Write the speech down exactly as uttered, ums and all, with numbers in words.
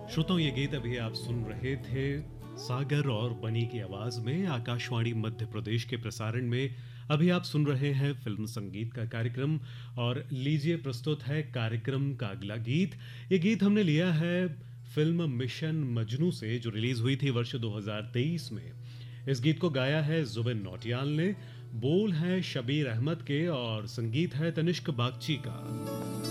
श्रोताओं, ये गीत अभी आप सुन रहे थे सागर और बनी की आवाज में आकाशवाणी मध्य प्रदेश के प्रसारण में। अभी आप सुन रहे हैं फिल्म संगीत का कार्यक्रम और लीजिए प्रस्तुत है कार्यक्रम का अगला गीत। ये गीत हमने लिया है फिल्म मिशन मजनू से, जो रिलीज हुई थी वर्ष दो हज़ार तेईस में। इस गीत को गाया है जुबिन नौटियाल ने, बोल है शबीर अहमद के और संगीत है तनिष्क बागची का।